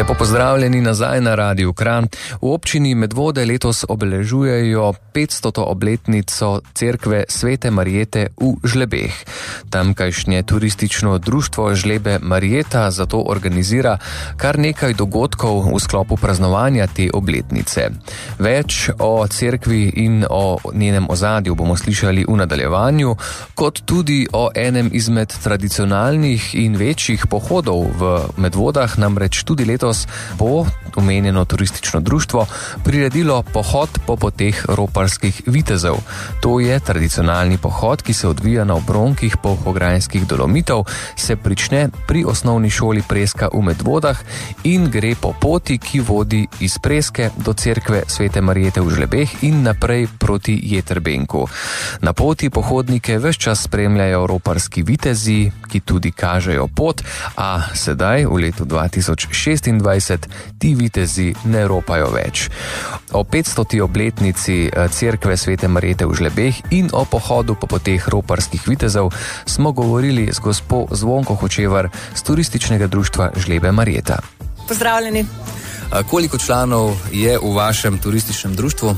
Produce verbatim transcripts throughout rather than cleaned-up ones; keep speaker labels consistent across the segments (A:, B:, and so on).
A: Lepo pozdravljeni nazaj na Radiu Kranj. V občini Medvode letos obeležujejo petstoto obletnico cerkve Svete Marjete v Žlebeh. Tamkajšnje turistično društvo Žlebe Marjeta zato organizira kar nekaj dogodkov v sklopu praznovanja te obletnice. Več o cerkvi in o njenem ozadju bomo slišali v nadaljevanju, kot tudi o enem izmed tradicionalnih in večjih pohodov v Medvodah, namreč tudi letos bo omenjeno turistično društvo priredilo pohod po poteh roparskih vitezov. To je tradicionalni pohod, ki se odvija na obronkih Polhograjskih Dolomitov, se prične pri osnovni šoli Preska v Medvodah in gre po poti, ki vodi iz Preske do cerkve Svete Marjete v Žlebeh in naprej proti Jetrbenku. Na poti pohodnike ves čas spremljajo roparski vitezi, ki tudi kažejo pot, a sedaj v letu dva tisoč šestindvajset ti vitezi ne ropajo več. O petstoti obletnici cerkve Svete Marjete v Žlebeh in o pohodu po poteh roparskih vitezov smo govorili z gospo Zvonko Hočevar z turističnega društva Žlebe Marjeta.
B: Pozdravljeni.
A: A koliko članov je v vašem turističnem društvu?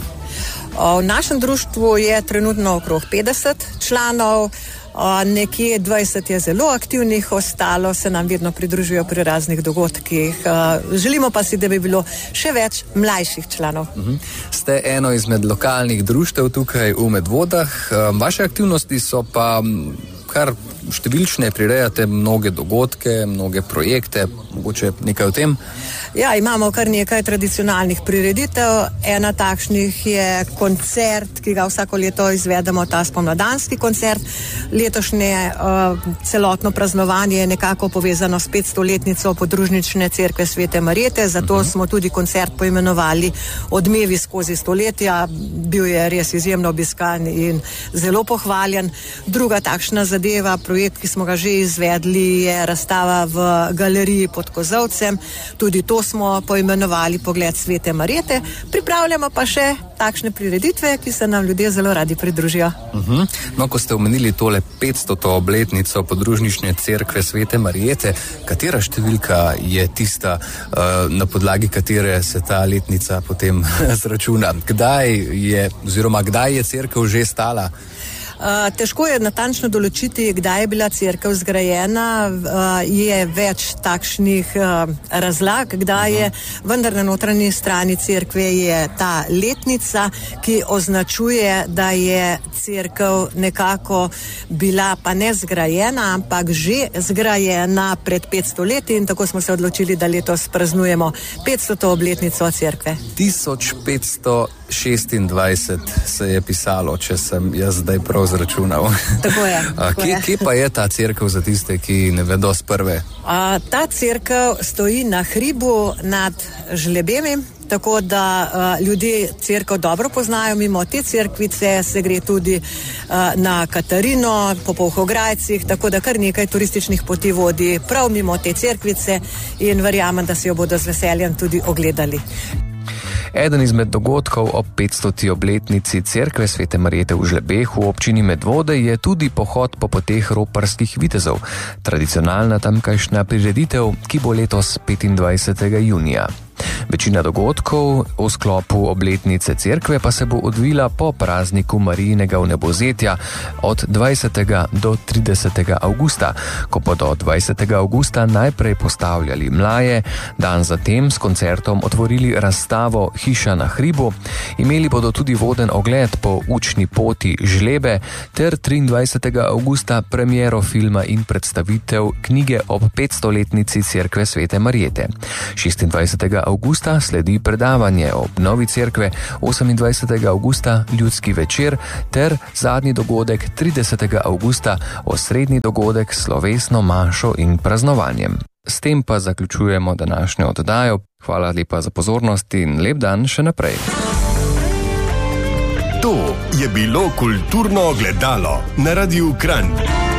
B: V našem društvu je trenutno okrog petdeset članov, nekje dvajset je zelo aktivnih, ostalo se nam vedno pridružijo pri raznih dogodkih. Želimo pa si, da bi bilo še več mlajših članov.
A: Uh-huh. Ste eno izmed lokalnih društev tukaj v Medvodah. Vaše aktivnosti so pa kar številčne, prirejate mnoge dogodke, mnoge projekte, mogoče nekaj o tem?
B: Ja, imamo kar nekaj tradicionalnih prireditev. Ena takšnih je koncert, ki ga vsako leto izvedemo, ta spomladanski koncert. Letošnje uh, celotno praznovanje je nekako povezano s petstoletnico podružnične cerkve Svete Marjete, zato uh-huh. smo tudi koncert poimenovali Odmevi skozi stoletja. Bil je res izjemno obiskan in zelo pohvaljen. Druga takšna zadeva, projekt, ki smo ga že izvedli, je razstava v galeriji pod Kozovcem. Tudi to smo poimenovali Pogled Svete Marjete. Pripravljamo pa še takšne prireditve, ki se nam ljudje zelo radi pridružijo.
A: Uh-huh. No, ko ste omenili tole petstoto obletnico podružnične cerkve Svete Marjete, katera številka je tista, na podlagi katere se ta letnica potem zračuna? Kdaj je, oziroma kdaj je cerkev že stala?
B: Uh, težko je natančno določiti, kdaj je bila cerkev zgrajena, uh, je več takšnih uh, razlag, kdaj je, vendar na notranji strani cerkve je ta letnica, ki označuje, da je cerkev nekako bila pa ne zgrajena, ampak že zgrajena pred petsto leti in tako smo se odločili, da letos praznujemo petstoto obletnico cerkve.
A: tisoč petsto šestindvajset se je pisalo, če sem jaz zdaj prav zračunal.
B: Tako je. Tako
A: kje,
B: je.
A: Kje pa je ta cerkev za tiste, ki ne vedo z prve?
B: A, ta cerkev stoji na hribu nad Žlebemi, tako da a, ljudje cerkev dobro poznajo. Mimo te cerkvice se gre tudi a, na Katarino, po Polhograjcih, tako da kar nekaj turističnih poti vodi prav mimo te cerkvice in verjamem, da si jo bodo z veseljem tudi ogledali.
A: Eden izmed dogodkov ob petstoti obletnici cerkve Svete Marjete v Žlebeh v občini Medvode je tudi pohod po poteh roparskih vitezov, tradicionalna tamkajšnja prireditev, ki bo letos petindvajsetega junija. Večina dogodkov v sklopu obletnice cerkve pa se bo odvila po prazniku Marijinega vnebozetja od dvajsetega do tridesetega avgusta, ko bodo dvajsetega avgusta najprej postavljali mlaje, dan zatem s koncertom otvorili razstavo Hiša na hribu, imeli bodo tudi voden ogled po učni poti Žlebe ter triindvajsetega avgusta premiero filma in predstavitev knjige ob petstoletnici cerkve Svete Marjete. šestindvajsetega avgusta sledi predavanje o obnovi cerkve, osemindvajsetega avgusta ljudski večer ter zadnji dogodek tridesetega avgusta osrednji dogodek s slovesno mašo in praznovanjem. S tem pa zaključujemo današnjo oddajo. Hvala lepa za pozornost in lep dan še naprej.
C: To je bilo Kulturno ogledalo na Radiu Kranj.